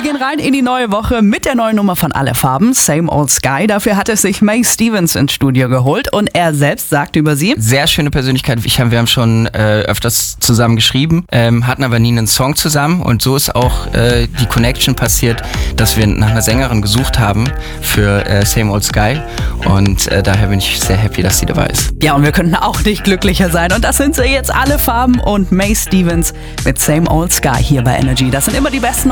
gehen rein in die neue Woche mit der neuen Nummer von Alle Farben, Same Old Sky. Dafür hat es sich May Stevens ins Studio geholt und er selbst sagt über sie: Sehr schöne Persönlichkeit. Wir haben schon öfters zusammen geschrieben, hatten aber nie einen Song zusammen, und so ist auch die Connection passiert, dass wir nach einer Sängerin gesucht haben für Same Old Sky, und daher bin ich sehr happy, dass sie dabei ist. Ja, und wir könnten auch nicht glücklicher sein, und das sind sie jetzt, Alle Farben und May Stevens mit Same Old Sky hier bei Energy. Das sind immer die besten